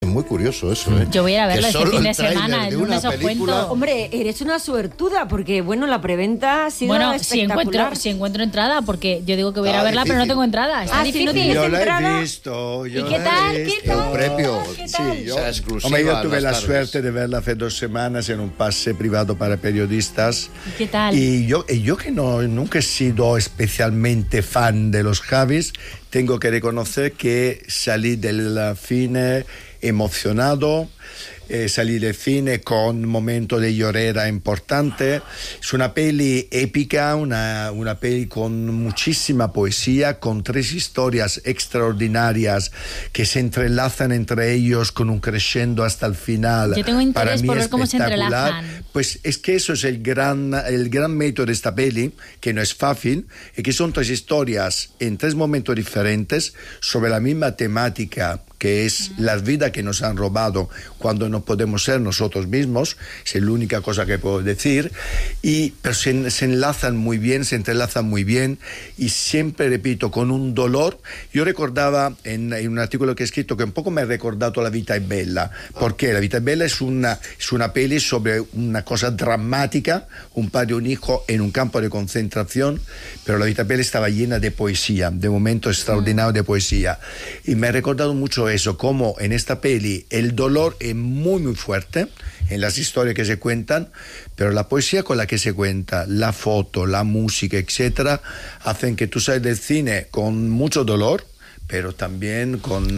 muy curioso eso, ¿eh? Yo voy a ir a verlo Que este solo fin de el tráiler semana, de el una lunes os película- cuento. Hombre, eres una suertuda, porque, bueno, la preventa ha sido Bueno, espectacular. si encuentro entrada, porque yo digo que voy a ir a Ah, verla, pero no difícil. tengo entrada. Está Si no difícil. tienes Yo la entrada. he visto. ¿Y qué tal? ¿Qué tal? Un premio. ¿Qué tal? Sí, yo, Será exclusiva hombre, yo en tuve las la tardes. suerte de verla hace 2 semanas en un pase privado para periodistas. ¿Y qué tal? Y yo que nunca he sido especialmente fan de los Javis, tengo que reconocer que salí del cine emocionado. Salí del cine con un momento de llorera importante. Es una peli épica, una peli con muchísima poesía, con 3 historias extraordinarias que se entrelazan entre ellos con un crescendo hasta el final. Yo tengo interés Para mí por ver cómo se espectacular. entrelazan. Pues es que eso es el gran mérito de esta peli, que no es fácil, y que son 3 historias en 3 momentos diferentes sobre la misma temática, que es la vida que nos han robado cuando no podemos ser nosotros mismos. Es la única cosa que puedo decir. Pero se enlazan muy bien, se entrelazan muy bien, y siempre, repito, con un dolor. Yo recordaba en un artículo que he escrito que un poco me ha recordado La vita è bella. Porque La vita è bella es una peli sobre una cosa dramática, un padre y un hijo en un campo de concentración, pero La vita è bella estaba llena de poesía, de momentos extraordinarios de poesía. Y me ha recordado mucho eso, como en esta peli el dolor es muy muy fuerte en las historias que se cuentan, pero la poesía con la que se cuenta, la foto, la música, etcétera, hacen que tú sales del cine con mucho dolor, pero también con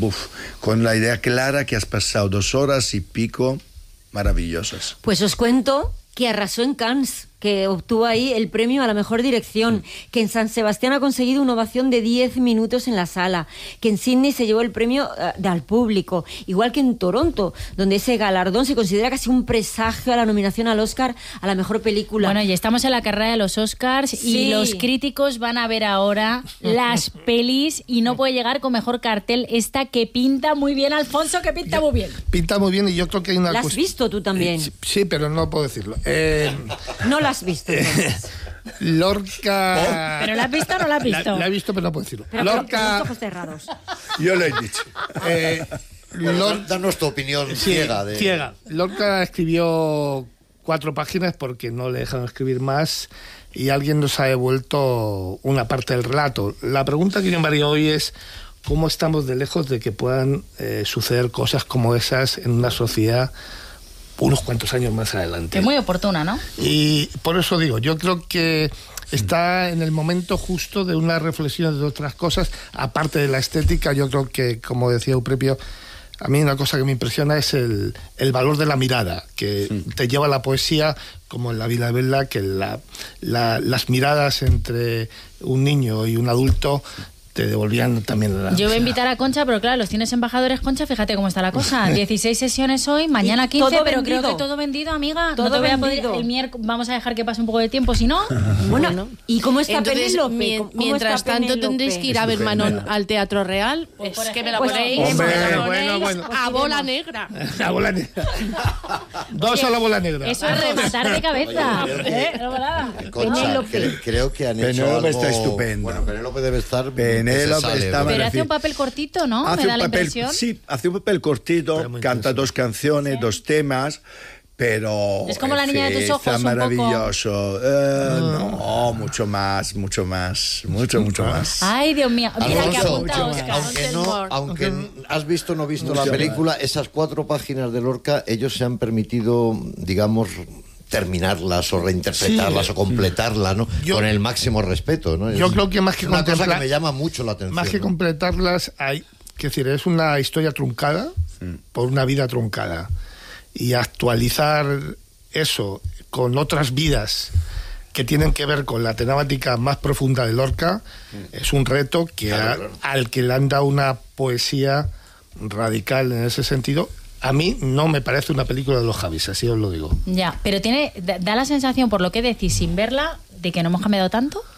la idea clara que has pasado 2 horas y pico maravillosas. Pues os cuento que arrasó en Cannes, que obtuvo ahí el premio a la mejor dirección, que en San Sebastián ha conseguido una ovación de 10 minutos en la sala, que en Sydney se llevó el premio al público, igual que en Toronto, donde ese galardón se considera casi un presagio a la nominación al Oscar a la mejor película. Bueno, y estamos en la carrera de los Oscars Sí. y los críticos van a ver ahora las pelis y no puede llegar con mejor cartel esta que pinta muy bien, Alfonso, que pinta muy bien. Pinta muy bien, y yo creo que hay una ¿La has cuestión- visto tú también? Sí, pero no puedo decirlo. No la has visto. entonces. Lorca... ¿Pero la has visto o no la has visto? La he visto, pero no puedo decirlo. Pero con los Lorca... ojos cerrados. Yo lo he dicho. Bueno, danos tu opinión ciega. Ciega. Lorca escribió 4 páginas porque no le dejaron escribir más, y alguien nos ha devuelto una parte del relato. La pregunta que yo me haría hoy es: ¿cómo estamos de lejos de que puedan suceder cosas como esas en una sociedad unos cuantos años más adelante? Es muy oportuna, ¿no? Y por eso digo, yo creo que está en el momento justo de una reflexión de otras cosas, aparte de la estética. Yo creo que, como decía Eupropio, a mí una cosa que me impresiona es el valor de la mirada, que te lleva a la poesía, como en La vida bella, que las miradas entre un niño y un adulto te devolvían también la... Yo voy a invitar a Concha, pero claro, los cines embajadores, Concha, fíjate cómo está la cosa. 16 sesiones hoy, mañana Y 15, todo pero vendido. creo que todo vendido, amiga. Todo no te voy a vendido. poder, el miércoles vamos a dejar que pase un poco de tiempo, si no. Bueno, ¿y cómo está Entonces, Penélope? ¿Cómo mientras está tanto Penélope? tendréis que ir a ver Manon al Teatro Real. Pues, Es que me la pues, ponéis, hombre, me la bueno, ponéis bueno. a bola negra. La bola negra. 2 a la bola negra. Eso es rematar de cabeza. Oye, No volada. Concha, Penélope. creo que han hecho Penélope algo... está estupenda. Bueno, Penélope debe estar... Penélope que se sale, está ¿no? Pero hace maravilla. un papel cortito, ¿no? Hace Me da un la papel, impresión. sí, hace un papel cortito, Pero muy canta intenso. 2 canciones, 2 temas, pero... Es como La niña de tus está ojos, un poco. maravilloso. No, mucho más. Mucho más. Ay, Dios mío. Mira que Alfonso, apunta Oscar. aunque has visto o no visto la Mucho película, esas 4 páginas de Lorca, ellos se han permitido, digamos, terminarlas o reinterpretarlas Sí. o completarlas, ¿no? Con el máximo respeto, ¿no? Yo creo que más que es una cosa contemplar- que me llama mucho la atención. Más que ¿no? completarlas, hay, que decir, es una historia truncada por una vida truncada, y actualizar eso con otras vidas que tienen que ver con la temática más profunda de Lorca es un reto que Claro. al que le han dado una poesía radical en ese sentido. A mí no me parece una película de los Javis, así os lo digo. Ya, pero da la sensación, por lo que decís, sin verla, de que no hemos cambiado tanto.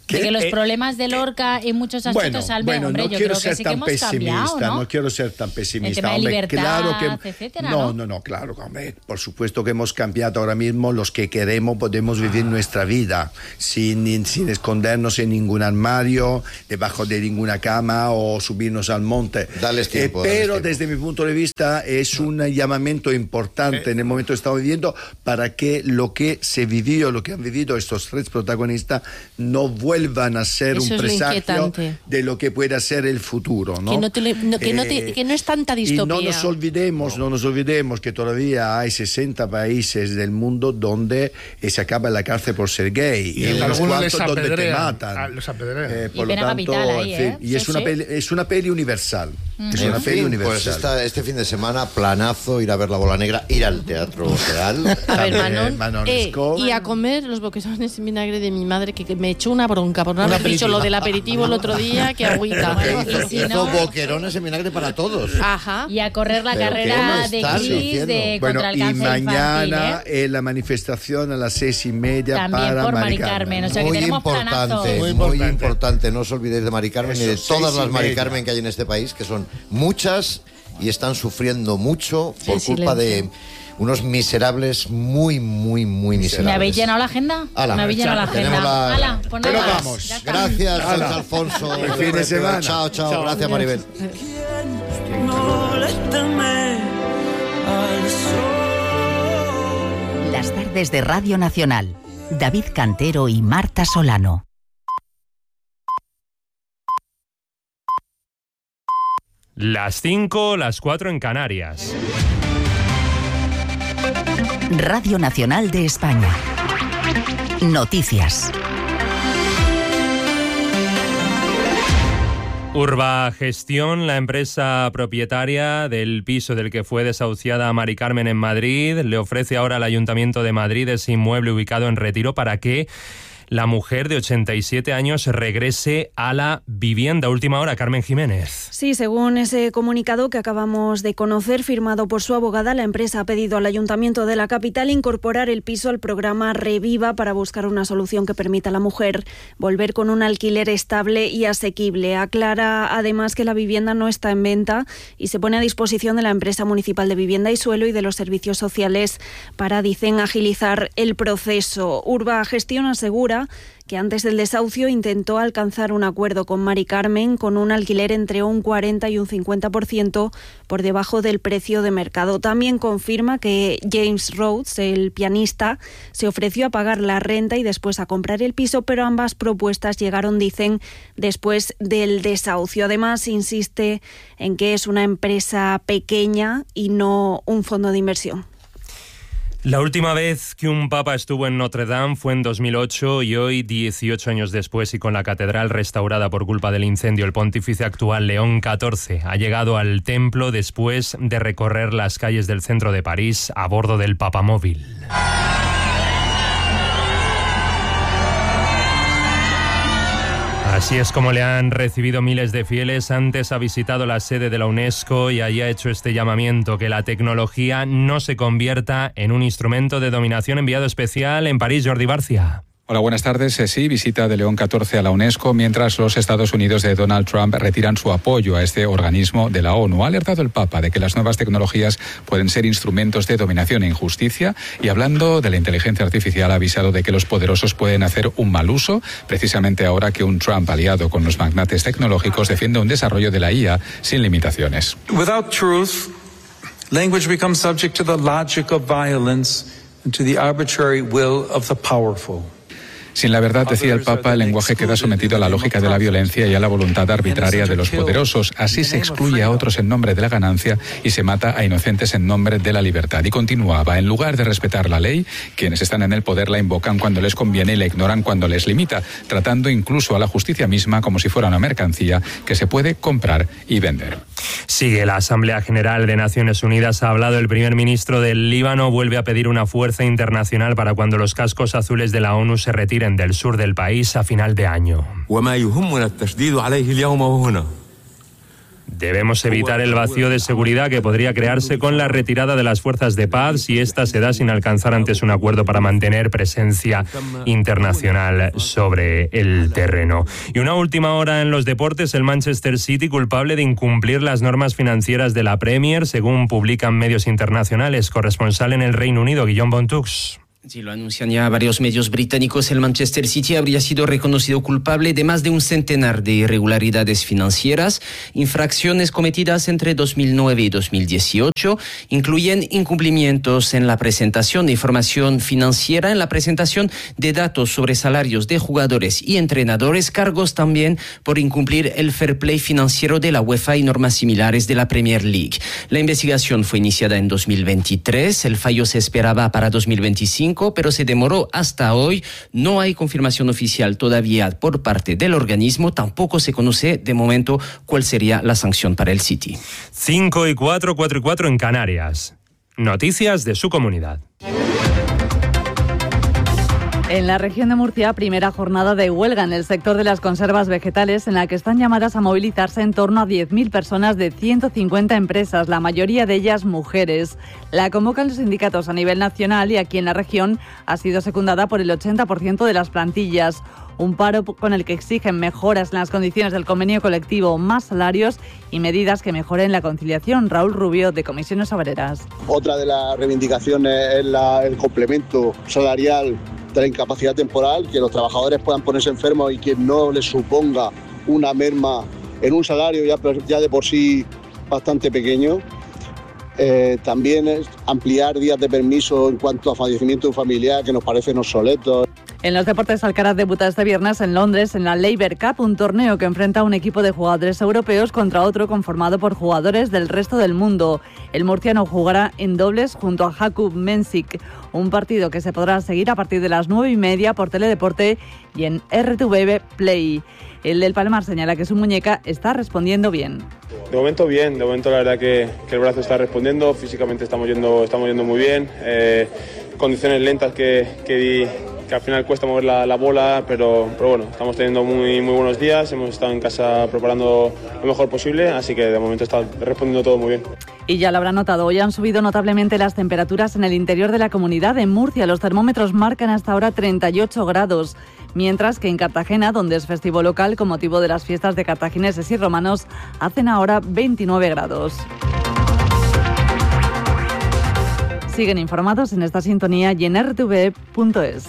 De que los problemas de Lorca en muchos aspectos salven, hombre, no yo quiero creo que ser sí que tan hemos cambiado, pesimista, ¿no? no quiero ser tan pesimista. El tema de hombre, libertad, claro que, etcétera, no, claro, hombre, por supuesto que hemos cambiado ahora mismo. Los que queremos podemos vivir nuestra vida sin escondernos en ningún armario, debajo de ninguna cama o subirnos al monte. Dales tiempo, pero desde mi punto de vista es un llamamiento importante en el momento que estamos viviendo para que lo que se vivió, lo que han vivido estos tres protagonistas no vuelvan a ser Eso un es lo presagio inquietante. de lo que pueda ser el futuro, ¿no? Que no es tanta distopía. Y no nos olvidemos que todavía hay 60 países del mundo donde se acaba la cárcel por ser gay. Y en algunos les donde te apedrean. matan. Los apedrean. Por Y lo pena tanto, capital ahí, en fin, y Sí, es una peli universal. Es una peli Pues universal. este fin de semana, planazo, ir a ver La Bola Negra, ir al Teatro Real. A ver, También, Manon, Lescaut. y a comer los boquerones en vinagre de mi madre, que me echó una bronca por no Un haber dicho aperitivo. lo del aperitivo el otro día, que agüita. Y si Hizo no- boquerones en vinagre para todos. Ajá. Y a correr la ¿Pero carrera qué me de estás Kiss diciendo? Bueno, contra el y cáncer mañana infantil, la manifestación a las 6:30 También para por Mari Mari Carmen, o sea, que Muy tenemos importante, planazo. muy importante. No os olvidéis de Mari Carmen Eso, ni de todas las 6:30. Mari Carmen que hay en este país, que son muchas y están sufriendo mucho por Sí, culpa silencio. de unos miserables muy miserables. ¿Me habéis llenado la agenda? Ala, Me habéis llenado la tenemos agenda. Ala, pues Pero nada, vamos. ya está. Gracias, Hala. José Alfonso. Buen fin de semana. Chao. Gracias, Maribel. Las tardes de Radio Nacional. David Cantero y Marta Solano. Las 5, las 4 en Canarias. Radio Nacional de España. Noticias. Urbagestión, la empresa propietaria del piso del que fue desahuciada Mari Carmen en Madrid, le ofrece ahora al Ayuntamiento de Madrid ese inmueble ubicado en Retiro para que la mujer de 87 años regrese a la vivienda. Última hora, Carmen Jiménez. Sí, según ese comunicado que acabamos de conocer, firmado por su abogada, la empresa ha pedido al Ayuntamiento de la capital incorporar el piso al programa Reviva para buscar una solución que permita a la mujer volver con un alquiler estable y asequible. Aclara además que la vivienda no está en venta y se pone a disposición de la empresa municipal de vivienda y suelo y de los servicios sociales para, dicen, agilizar el proceso. Urbagestión asegura que antes del desahucio intentó alcanzar un acuerdo con Mari Carmen con un alquiler entre un 40 y un 50% por debajo del precio de mercado. También confirma que James Rhodes, el pianista, se ofreció a pagar la renta y después a comprar el piso, pero ambas propuestas llegaron, dicen, después del desahucio. Además, insiste en que es una empresa pequeña y no un fondo de inversión. La última vez que un papa estuvo en Notre Dame fue en 2008 y hoy, 18 años después y con la catedral restaurada por culpa del incendio, el pontífice actual León XIV ha llegado al templo después de recorrer las calles del centro de París a bordo del papamóvil. Así es como le han recibido miles de fieles. Antes ha visitado la sede de la UNESCO y allí ha hecho este llamamiento, que la tecnología no se convierta en un instrumento de dominación. Enviado especial en París, Jordi Barcia. Hola, buenas tardes. Sí, visita de León XIV a la UNESCO, mientras los Estados Unidos de Donald Trump retiran su apoyo a este organismo de la ONU. Ha alertado el Papa de que las nuevas tecnologías pueden ser instrumentos de dominación e injusticia, y hablando de la inteligencia artificial ha avisado de que los poderosos pueden hacer un mal uso, precisamente ahora que un Trump aliado con los magnates tecnológicos defiende un desarrollo de la IA sin limitaciones. Without truth, language becomes subject to the logic of violence and to the arbitrary will of the powerful. Sin la verdad, decía el Papa, el lenguaje queda sometido a la lógica de la violencia y a la voluntad arbitraria de los poderosos. Así se excluye a otros en nombre de la ganancia y se mata a inocentes en nombre de la libertad. Y continuaba, en lugar de respetar la ley, quienes están en el poder la invocan cuando les conviene y la ignoran cuando les limita, tratando incluso a la justicia misma como si fuera una mercancía que se puede comprar y vender. Sigue la Asamblea General de Naciones Unidas. Ha hablado el primer ministro del Líbano. Vuelve a pedir una fuerza internacional para cuando los cascos azules de la ONU se retiren del sur del Debemos evitar el vacío de seguridad que podría crearse con la retirada de las fuerzas de paz si esta se da sin alcanzar antes un acuerdo para mantener presencia internacional sobre el terreno. Y una última hora en los deportes, el Manchester City culpable de incumplir las normas financieras de la Premier, según publican medios internacionales. Corresponsal en el Reino Unido, Guillaume Bontux. Sí, lo anuncian ya varios medios británicos. El Manchester City habría sido reconocido culpable de más de un centenar de irregularidades financieras. Infracciones cometidas entre 2009 y 2018 incluyen incumplimientos en la presentación de información financiera, en la presentación de datos sobre salarios de jugadores y entrenadores, cargos también por incumplir el fair play financiero de la UEFA y normas similares de la Premier League. La investigación fue iniciada en 2023. El fallo se esperaba para 2025. Pero se demoró hasta hoy. No hay confirmación oficial todavía por parte del organismo. Tampoco se conoce de momento cuál sería la sanción para el City. 5:04, 4:04 en Canarias. Noticias de su comunidad. En la región de Murcia, primera jornada de huelga en el sector de las conservas vegetales, en la que están llamadas a movilizarse en torno a 10.000 personas de 150 empresas, la mayoría de ellas mujeres. La convocan los sindicatos a nivel nacional y aquí en la región ha sido secundada por el 80% de las plantillas. Un paro con el que exigen mejoras en las condiciones del convenio colectivo, más salarios y medidas que mejoren la conciliación. Raúl Rubio, de Comisiones Obreras. Otra de las reivindicaciones es el complemento salarial de la incapacidad temporal, que los trabajadores puedan ponerse enfermos y que no les suponga una merma en un salario ya de por sí bastante pequeño. También es ampliar días de permiso en cuanto a fallecimiento de un familiar, que nos parecen obsoletos. En los deportes, Alcaraz debuta este viernes en Londres en la Laver Cup, un torneo que enfrenta a un equipo de jugadores europeos contra otro conformado por jugadores del resto del mundo. El murciano jugará en dobles junto a Jakub Mensik, un partido que se podrá seguir a partir de las 9:30 por Teledeporte y en RTV Play. El del Palmar señala que su muñeca está respondiendo bien. De momento bien, de momento la verdad que el brazo está respondiendo, físicamente estamos yendo muy bien, condiciones lentas que al final cuesta mover la bola, pero bueno, estamos teniendo muy buenos días, hemos estado en casa preparando lo mejor posible, así que de momento está respondiendo todo muy bien. Y ya lo habrán notado, hoy han subido notablemente las temperaturas en el interior de la comunidad. En Murcia los termómetros marcan hasta ahora 38 grados, mientras que en Cartagena, donde es festivo local con motivo de las fiestas de cartagineses y romanos, hacen ahora 29 grados. Siguen informados en esta sintonía y en rtv.es.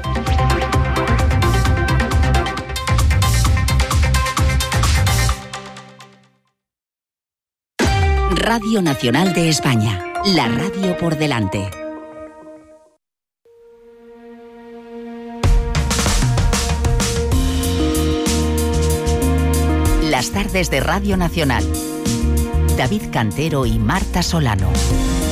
Radio Nacional de España, la radio por delante. Las tardes de Radio Nacional. David Cantero y Marta Solano.